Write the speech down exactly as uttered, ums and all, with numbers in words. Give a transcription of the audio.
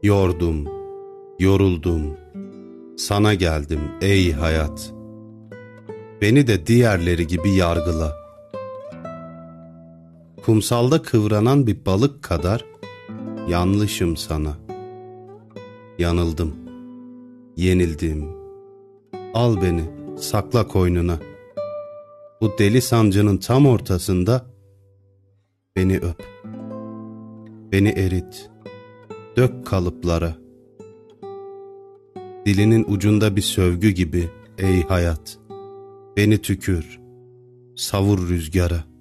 Yordum, yoruldum, sana geldim ey hayat. Beni de diğerleri gibi yargıla. Kumsalda kıvranan bir balık kadar yanlışım sana. Yanıldım, yenildim. Al beni, sakla koynuna. Bu deli sancının tam ortasında beni öp. Beni erit, dök kalıplara. Dilinin ucunda bir sövgü gibi ey hayat. Beni tükür, savur rüzgara.